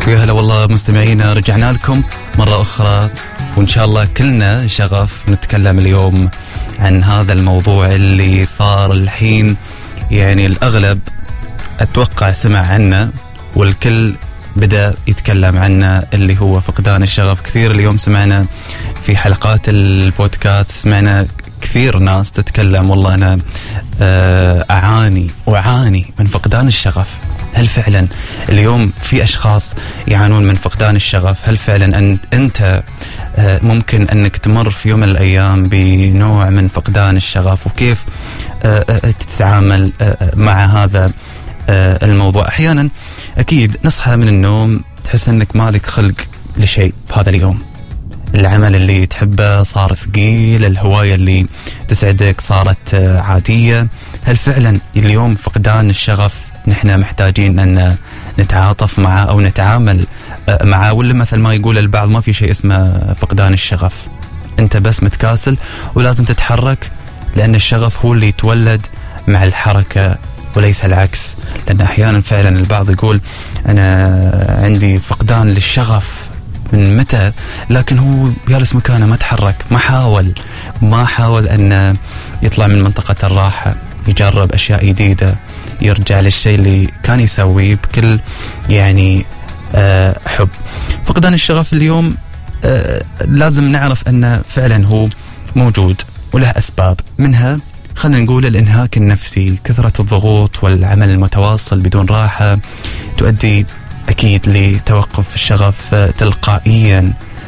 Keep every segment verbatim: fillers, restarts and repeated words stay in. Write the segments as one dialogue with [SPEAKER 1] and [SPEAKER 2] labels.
[SPEAKER 1] ويا هلا والله مستمعينا، رجعنا لكم مرة أخرى وإن شاء الله كلنا شغف نتكلم اليوم عن هذا الموضوع اللي صار الحين. يعني الأغلب أتوقع سمع عنه والكل بدأ يتكلم عنه، اللي هو فقدان الشغف. كثير اليوم سمعنا في حلقات البودكاست، سمعنا كثير ناس تتكلم والله أنا أعاني وأعاني من فقدان الشغف. هل فعلا اليوم في أشخاص يعانون من فقدان الشغف؟ هل فعلا أن أنت ممكن أنك تمر في يوم من الأيام بنوع من فقدان الشغف؟ وكيف تتعامل مع هذا الموضوع؟ أحيانا أكيد نصحى من النوم تحس أنك مالك خلق لشيء في هذا اليوم، العمل اللي تحبه صار ثقيل، الهواية اللي تسعدك صارت عادية. هل فعلا اليوم فقدان الشغف نحن محتاجين أن نتعاطف معه أو نتعامل معه، ولا مثل ما يقول البعض ما في شيء اسمه فقدان الشغف، أنت بس متكاسل ولازم تتحرك، لأن الشغف هو اللي يتولد مع الحركة وليس العكس. لأن أحيانا فعلا البعض يقول أنا عندي فقدان للشغف من متى، لكن هو جالس مكانه ما تحرك، ما حاول ما حاول أن يطلع من منطقة الراحة، يجرب أشياء جديدة، يرجع للشيء اللي كان يسويه بكل يعني آه حب. فقدان الشغف اليوم آه لازم نعرف أنه فعلا هو موجود وله أسباب، منها خلينا نقول الإنهاك النفسي، كثرة الضغوط والعمل المتواصل بدون راحة تؤدي أكيد لتوقف الشغف تلقائيا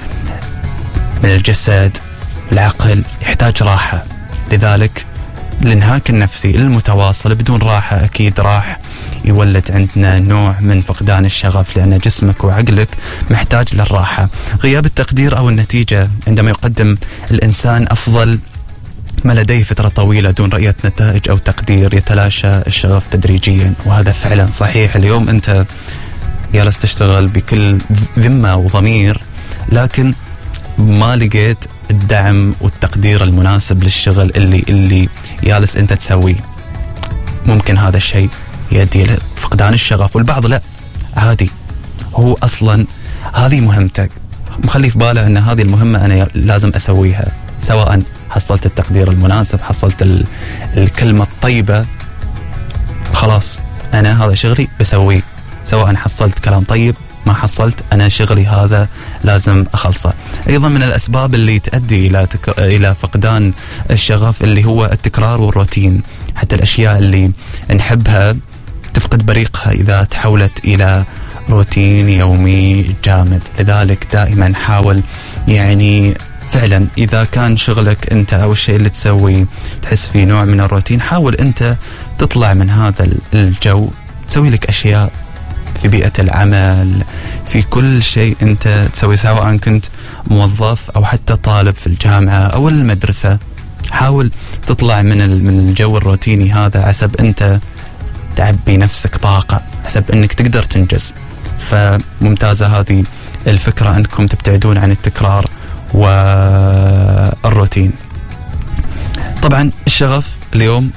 [SPEAKER 1] من الجسد. العقل يحتاج راحة، لذلك الانهاك النفسي المتواصل بدون راحة أكيد راح يولد عندنا نوع من فقدان الشغف، لأن جسمك وعقلك محتاج للراحة. غياب التقدير أو النتيجة، عندما يقدم الإنسان أفضل ما لديه فترة طويلة دون رؤية نتائج أو تقدير، يتلاشى الشغف تدريجيا. وهذا فعلا صحيح. اليوم أنت جالس تشتغل بكل ذمة وضمير، لكن ما لقيت الدعم والتقدير المناسب للشغل اللي اللي جالس أنت تسويه. ممكن هذا الشيء يؤدي إلى فقدان الشغف. والبعض لا، عادي، هو أصلا هذه مهمتك، مخلي في باله أن هذه المهمة أنا لازم أسويها، سواء حصلت التقدير المناسب، حصلت الكلمة الطيبة، خلاص أنا هذا شغلي بسويه، سواء حصلت كلام طيب ما حصلت أنا شغلي هذا لازم أخلصه. أيضا من الأسباب اللي تؤدي إلى تك... إلى فقدان الشغف اللي هو التكرار والروتين. حتى الأشياء اللي نحبها تفقد بريقها إذا تحولت إلى روتين يومي جامد. لذلك دائما حاول، يعني فعلا إذا كان شغلك أنت أو الشيء اللي تسوي تحس فيه نوع من الروتين، حاول أنت تطلع من هذا الجو، تسوي لك أشياء في بيئة العمل، في كل شيء أنت تسوي، سواء كنت موظف أو حتى طالب في الجامعة أو المدرسة. حاول تطلع من من الجو الروتيني هذا، حسب أنت تعبي نفسك طاقة، حسب أنك تقدر تنجز. فممتازة هذه الفكرة أنكم تبتعدون عن التكرار والروتين. طبعا الشغف اليوم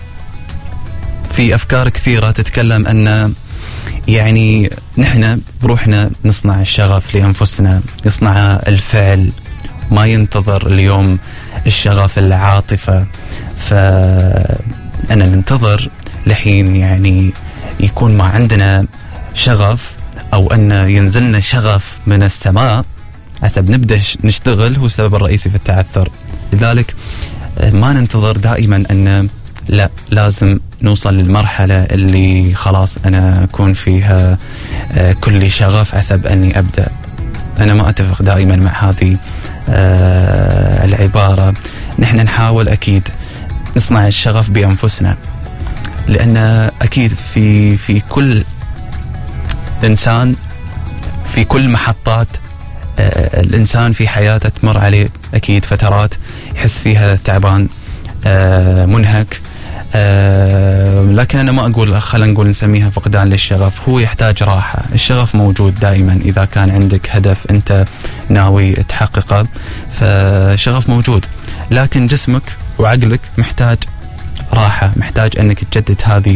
[SPEAKER 1] في أفكار كثيرة تتكلم أن يعني نحن بروحنا نصنع الشغف لأنفسنا، يصنع الفعل، ما ينتظر اليوم الشغف العاطفة. فأنا ننتظر لحين يعني يكون ما عندنا شغف، أو أن ينزلنا شغف من السماء حسب نبدأ نشتغل، هو السبب الرئيسي في التعثر. لذلك ما ننتظر دائما أن لا لازم نوصل للمرحلة اللي خلاص أنا أكون فيها كل شغف حسب أني أبدأ. أنا ما أتفق دائما مع هذه العبارة. نحن نحاول أكيد نصنع الشغف بأنفسنا، لأن أكيد في في كل إنسان، في كل محطات الإنسان في حياته تمر عليه أكيد فترات يحس فيها تعبان، منهك، أه لكن أنا ما أقول خلينا نقول نسميها فقدان للشغف. هو يحتاج راحة. الشغف موجود دائما إذا كان عندك هدف أنت ناوي تحققه، فشغف موجود، لكن جسمك وعقلك محتاج راحة، محتاج أنك تجدد هذه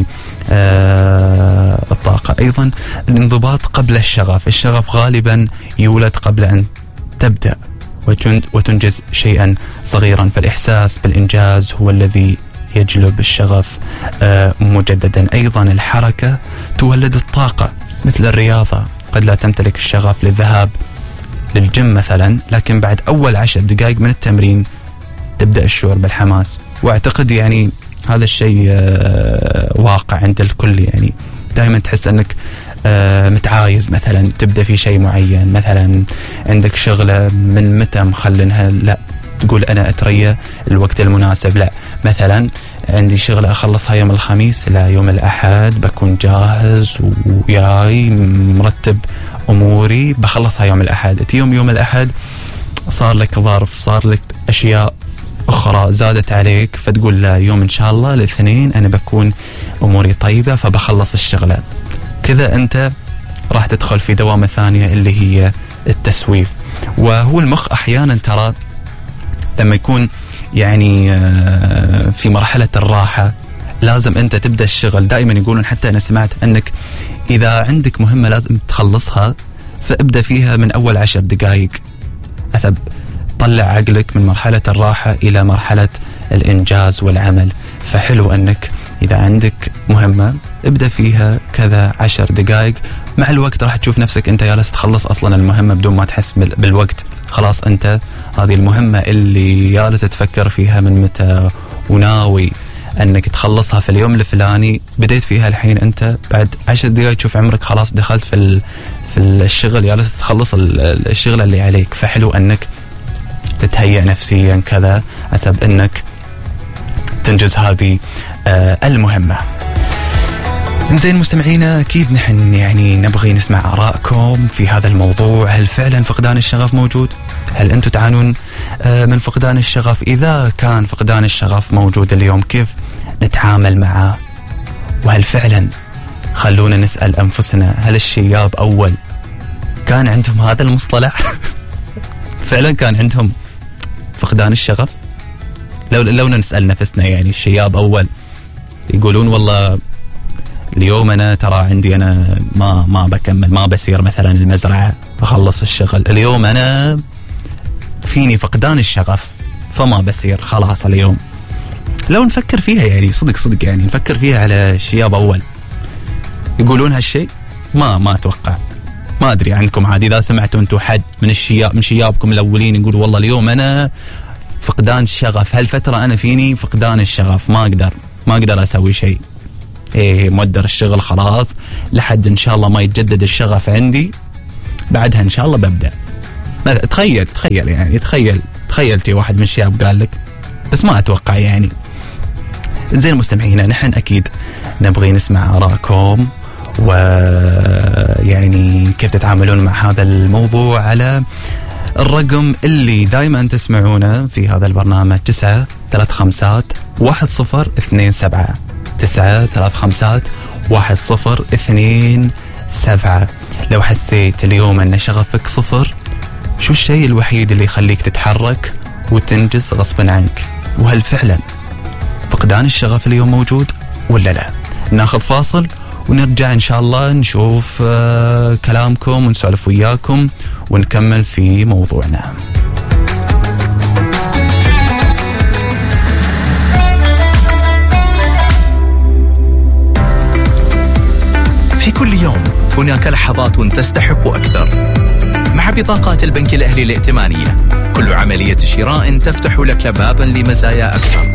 [SPEAKER 1] آه الطاقة. أيضا الانضباط قبل الشغف. الشغف غالبا يولد قبل أن تبدأ وتنجز شيئا صغيرا، فالإحساس بالإنجاز هو الذي يجلب الشغف آه مجددا. أيضا الحركة تولد الطاقة، مثل الرياضة، قد لا تمتلك الشغف للذهاب للجيم مثلا، لكن بعد أول عشر دقائق من التمرين تبدأ الشعور بالحماس. وأعتقد يعني هذا الشيء آه واقع عند الكل، يعني دائما تحس أنك آه متعايز مثلا تبدأ في شيء معين، مثلا عندك شغلة من متى مخلنها، لا تقول أنا أتريا الوقت المناسب، لا مثلا عندي شغلة أخلصها يوم الخميس، لا يوم الأحد بكون جاهز وياي مرتب أموري بخلصها يوم الأحد. يوم يوم الأحد صار لك ظرف، صار لك أشياء أخرى زادت عليك، فتقول لا يوم إن شاء الله الاثنين أنا بكون أموري طيبة فبخلص الشغلة. كذا أنت راح تدخل في دوامة ثانية اللي هي التسويف. وهو المخ أحيانا ترى لما يكون يعني في مرحلة الراحة لازم أنت تبدأ الشغل. دائما يقولون، حتى أنا سمعت أنك إذا عندك مهمة لازم تخلصها فابدأ فيها من أول عشر دقائق، حسب طلع عقلك من مرحلة الراحة إلى مرحلة الإنجاز والعمل. فحلو أنك إذا عندك مهمة ابدأ فيها كذا عشر دقائق، مع الوقت راح تشوف نفسك أنت جالس تخلص أصلا المهمة بدون ما تحس بالوقت. خلاص أنت هذه المهمة اللي جالس تفكر فيها من متى وناوي أنك تخلصها في اليوم الفلاني، بديت فيها الحين، أنت بعد عشر دقائق تشوف عمرك خلاص دخلت في في الشغل، جالس تخلص الشغل اللي عليك. فحلو أنك تتهيأ نفسيا كذا حسب أنك تنجز هذه آه المهمة. زين مستمعينا، أكيد نحن يعني نبغي نسمع آرائكم في هذا الموضوع. هل فعلا فقدان الشغف موجود؟ هل أنتم تعانون آه من فقدان الشغف؟ إذا كان فقدان الشغف موجود اليوم، كيف نتعامل معه؟ وهل فعلا، خلونا نسأل أنفسنا، هل الشياب أول كان عندهم هذا المصطلح؟ فعلا كان عندهم فقدان الشغف؟ لو لو نسأل نفسنا، يعني الشياب أول يقولون والله اليوم أنا ترى عندي أنا ما ما بكمل، ما بسير مثلا المزرعة بخلص الشغل، اليوم أنا فيني فقدان الشغف فما بسير خلاص اليوم. لو نفكر فيها يعني صدق صدق يعني نفكر فيها على الشياب أول يقولون هالشيء، ما ما أتوقع. ما أدري عنكم، عادي إذا سمعتوا أنتوا حد من الشياب من شيابكم الأولين يقول والله اليوم أنا فقدان الشغف، هالفترة أنا فيني فقدان الشغف، ما أقدر ما أقدر أسوي شيء، إيه مودر الشغل خلاص لحد إن شاء الله ما يتجدد الشغف عندي، بعدها إن شاء الله ببدأ. تخيل تخيل يعني تخيل تخيلتي واحد من الشياب قال لك، بس ما أتوقع يعني. زين مستمعينا، نحن أكيد نبغي نسمع آراءكم ويعني كيف تتعاملون مع هذا الموضوع على الرقم اللي دائما تسمعونه في هذا البرنامج، تسعة ثلاث خمسات واحد صفر اثنين سبعة، تسعة ثلاث خمسات واحد صفر اثنين سبعة. لو حسيت اليوم أن شغفك صفر، شو الشيء الوحيد اللي يخليك تتحرك وتنجز غصبا عنك؟ وهل فعلا فقدان الشغف اليوم موجود ولا لا؟ ناخذ فاصل ونرجع إن شاء الله نشوف آه كلامكم ونسولف وياكم ونكمل في موضوعنا.
[SPEAKER 2] في كل يوم هناك لحظات تستحق أكثر. مع بطاقات البنك الأهلي الائتمانية، كل عملية شراء تفتح لك بابا لمزايا أكثر،